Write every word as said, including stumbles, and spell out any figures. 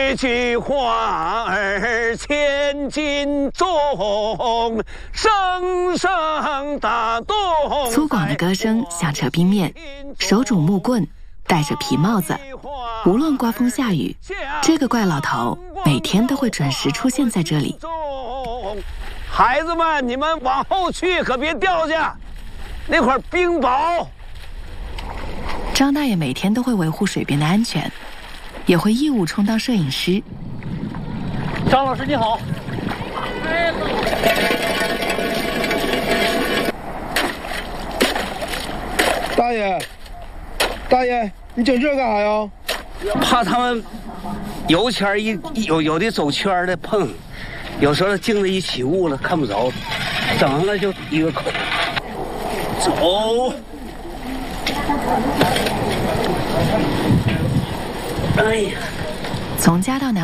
这句话儿千斤重，声声打动。 粗犷的歌声响彻冰面，手拄木棍，戴着皮帽子，无论刮风下雨，这个怪老头每天都会准时出现在这里。 孩子们，你们往后去，可别掉下，那块冰雹。 张大爷每天都会维护水边的安全，也会义务充当摄影师。 张老师你好。 大爷，大爷，你整这干啥呀？ 怕他们油签一有有的走圈的碰，有时候镜子一起雾了看不着，整上了就一个口。走。哎呀， 从家到南。